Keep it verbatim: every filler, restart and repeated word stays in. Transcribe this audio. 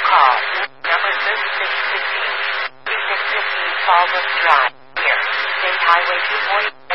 call. Number thirty-six fifteen. thirty-six fifteen Fallbrook Drive. Here. State Highway two forty.